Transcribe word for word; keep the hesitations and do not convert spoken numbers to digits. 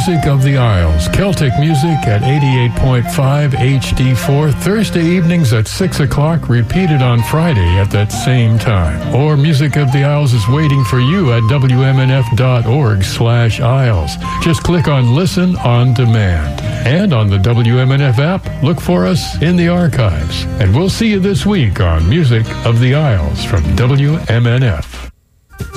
Music of the Isles, Celtic music at eighty-eight point five H D four, Thursday evenings at six o'clock, repeated on Friday at that same time. Or Music of the Isles is waiting for you at W M N F dot org slash Isles. Just click on Listen on Demand. And on the W M N F app, look for us in the archives. And we'll see you this week on Music of the Isles from W M N F.